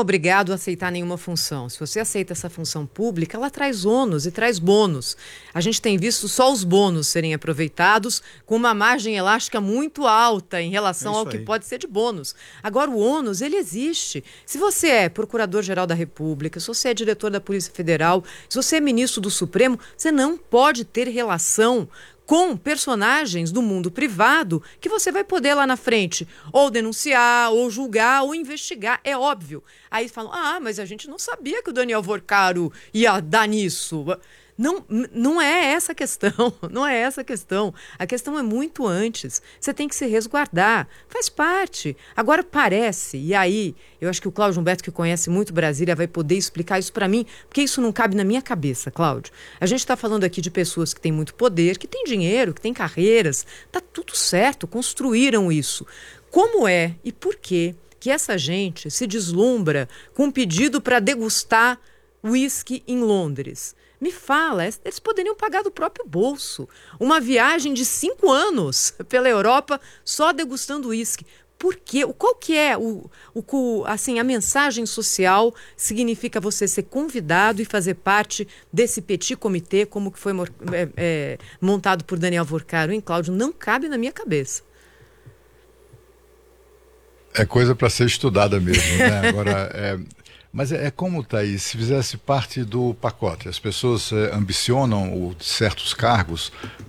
obrigado a aceitar nenhuma função. Se você aceita essa função pública, ela traz ônus e traz bônus. A gente tem visto só os bônus serem aproveitados com uma margem elástica muito alta em relação ao que pode ser de bônus. Agora, o ônus, ele existe. Se você é Procurador-Geral da República, se você é diretor da Polícia Federal, se você é ministro do Supremo, você não pode ter relação com personagens do mundo privado que você vai poder lá na frente ou denunciar, ou julgar, ou investigar, é óbvio. Aí falam, mas a gente não sabia que o Daniel Vorcaro ia dar nisso. Não é essa a questão, não é essa a questão. A questão é muito antes. Você tem que se resguardar, faz parte. Agora parece, e aí, eu acho que o Cláudio Humberto, que conhece muito Brasília, vai poder explicar isso para mim, porque isso não cabe na minha cabeça, Cláudio. A gente está falando aqui de pessoas que têm muito poder, que têm dinheiro, que têm carreiras, tá tudo certo, construíram isso. Como é e por que essa gente se deslumbra com um pedido para degustar uísque em Londres? Me fala, eles poderiam pagar do próprio bolso uma viagem de 5 anos pela Europa só degustando uísque. Por quê? Qual que é a mensagem social significa você ser convidado e fazer parte desse petit comitê, como que foi montado por Daniel Vorcaro, hein, Cláudio? Não cabe na minha cabeça. É coisa para ser estudada mesmo, né? Agora, mas é como, Thaís, se fizesse parte do pacote. As pessoas ambicionam certos cargos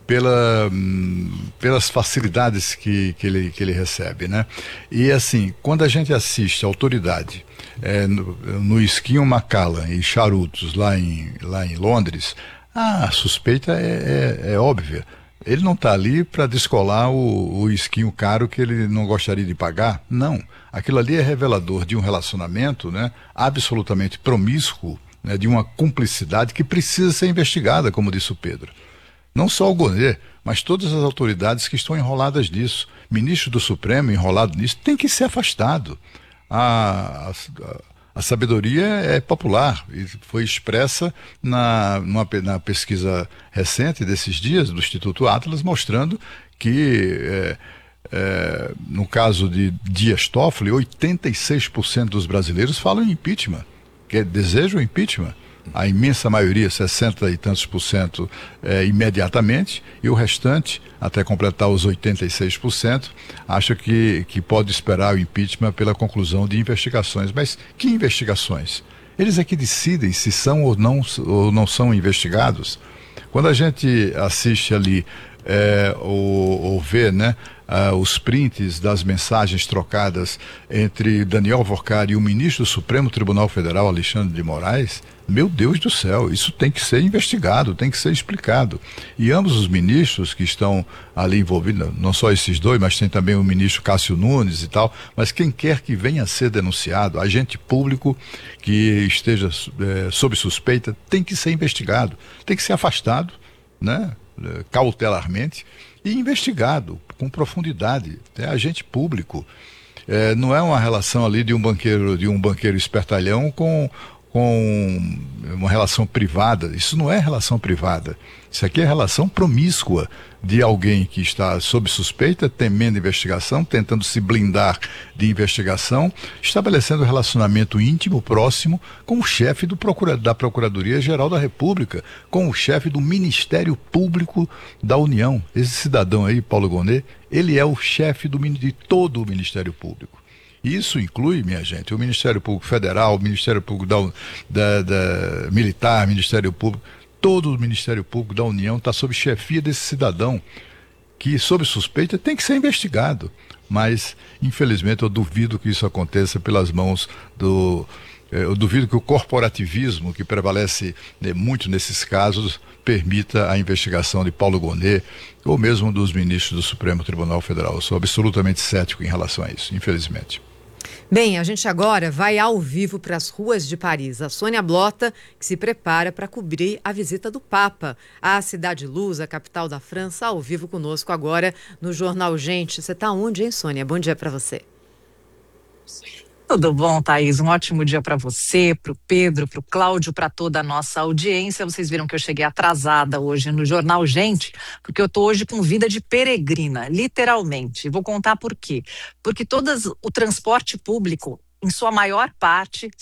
pelas facilidades que ele recebe, né? E assim, quando a gente assiste a autoridade no esquinho Macallan e charutos lá em Londres, a suspeita é óbvia. Ele não está ali para descolar o esquinho caro que ele não gostaria de pagar. Não. Aquilo ali é revelador de um relacionamento, né, absolutamente promíscuo, né, de uma cumplicidade que precisa ser investigada, como disse o Pedro. Não só o Gonê, mas todas as autoridades que estão enroladas nisso. Ministro do Supremo enrolado nisso tem que ser afastado. A sabedoria é popular e foi expressa na pesquisa recente desses dias do Instituto Atlas, mostrando que, no caso de Dias Toffoli, 86% dos brasileiros falam em impeachment, que desejam impeachment. A imensa maioria, 60 e tantos por cento, imediatamente, e o restante, até completar os 86%, acha que pode esperar o impeachment pela conclusão de investigações. Mas que investigações? Eles é que decidem se são ou não são investigados. Quando a gente assiste ali ou vê, né, os prints das mensagens trocadas entre Daniel Vorcaro e o ministro do Supremo Tribunal Federal, Alexandre de Moraes, meu Deus do céu, isso tem que ser investigado, tem que ser explicado. E ambos os ministros que estão ali envolvidos, não só esses dois, mas tem também o ministro Cássio Nunes e tal, mas quem quer que venha a ser denunciado, agente público que esteja sob suspeita, tem que ser investigado, tem que ser afastado, né, cautelarmente, e investigado com profundidade. É agente público. Não é uma relação ali de um banqueiro espertalhão com uma relação privada. Isso não é relação privada. Isso aqui é relação promíscua de alguém que está sob suspeita, temendo investigação, tentando se blindar de investigação, estabelecendo um relacionamento íntimo, próximo, com o chefe da Procuradoria-Geral da República, com o chefe do Ministério Público da União. Esse cidadão aí, Paulo Gonê, ele é o chefe de todo o Ministério Público. Isso inclui, minha gente, o Ministério Público Federal, o Ministério Público da Militar, Ministério Público, todo o Ministério Público da União está sob chefia desse cidadão que, sob suspeita, tem que ser investigado. Mas, infelizmente, eu duvido que isso aconteça pelas mãos eu duvido que o corporativismo que prevalece muito nesses casos permita a investigação de Paulo Gonê ou mesmo dos ministros do Supremo Tribunal Federal. Eu sou absolutamente cético em relação a isso, infelizmente. Bem, a gente agora vai ao vivo para as ruas de Paris. A Sônia Blota, que se prepara para cobrir a visita do Papa à Cidade Luz, a capital da França, ao vivo conosco agora no Jornal Gente. Você está onde, hein, Sônia? Bom dia para você. Tudo bom, Thaís? Um ótimo dia para você, para o Pedro, para o Cláudio, para toda a nossa audiência. Vocês viram que eu cheguei atrasada hoje no Jornal Gente, porque eu estou hoje com vida de peregrina, literalmente. Vou contar por quê. Porque o transporte público, em sua maior parte,